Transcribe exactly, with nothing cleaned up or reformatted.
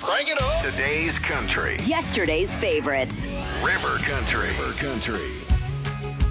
Crank it up. Today's country. Yesterday's favorites. River Country. River Country.